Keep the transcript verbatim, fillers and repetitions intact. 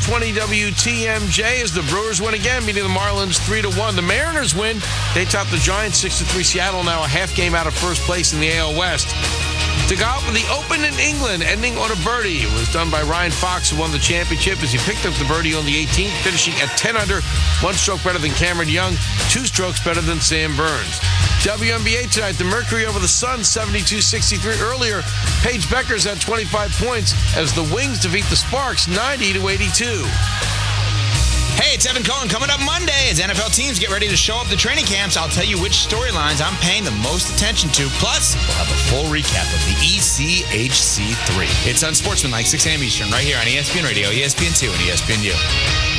twenty W T M J as the Brewers win again, beating the Marlins three to one. The Mariners win. They top the Giants six to three. Seattle now a half game out of first place in the A L West. To go out with the Open in England, ending on a birdie. It was done by Ryan Fox, who won the championship as he picked up the birdie on the eighteenth, finishing at ten under, one stroke better than Cameron Young, two strokes better than Sam Burns. W N B A tonight, the Mercury over the Suns, seventy-two sixty-three. Earlier, Paige Beckers had twenty-five points as the Wings defeat the Sparks ninety to eighty-two. Hey, it's Evan Cohen. Coming up Monday as N F L teams get ready to show up to training camps, I'll tell you which storylines I'm paying the most attention to. Plus, we'll have a full recap of the E C H C three. It's Unsportsmanlike, six a.m. Eastern, right here on E S P N Radio, E S P N two, and E S P N U.